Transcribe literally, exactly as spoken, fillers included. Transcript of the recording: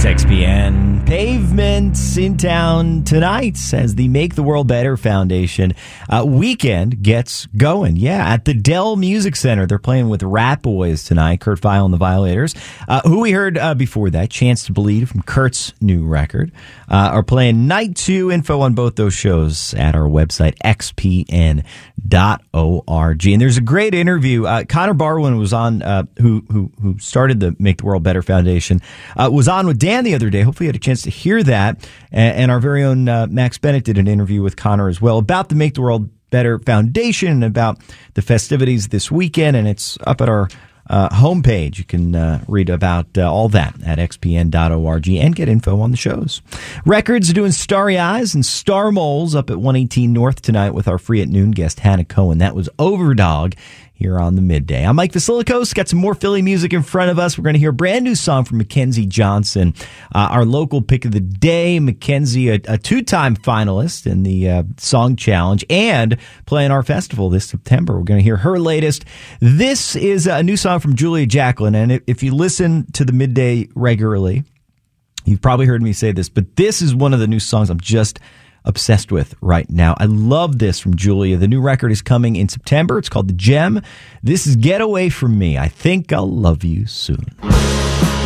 It's X P N. Pavements in town tonight as the Make the World Better Foundation uh, weekend gets going. Yeah, at the Dell Music Center. They're playing with Rat Boys tonight. Kurt Vile and the Violators, uh, who we heard uh, before that, Chance to Bleed from Kurt's new record, uh, are playing night two. Info on both those shows at our website, x p n dot org. And there's a great interview. Uh, Connor Barwin was on, uh, who, who, who started the Make the World Better Foundation, uh, was on with Dan the other day. Hopefully you had a chance to hear that. And, and our very own uh, Max Bennett did an interview with Connor as well about the Make the World Better Foundation and about the festivities this weekend. And it's up at our uh, homepage. You can uh, read about uh, all that at x p n dot org and get info on the shows. Records are doing Starry Eyes and Star Moles up at one eighteen North tonight with our Free at Noon guest, Hannah Cohen. That was Overdog here on the Midday. I'm Mike Vasilikos. Got some more Philly music in front of us. We're going to hear a brand new song from Mackenzie Johnson, uh, our local pick of the day. Mackenzie, a, a two-time finalist in the uh, Song Challenge and playing our festival this September. We're going to hear her latest. This is a new song from Julia Jacklin, and if you listen to the Midday regularly, you've probably heard me say this, but this is one of the new songs I'm just obsessed with right now. I love this from Julia. The new record is coming in September. It's called The Gem. This is Get Away From Me. I Think I'll Love You Soon.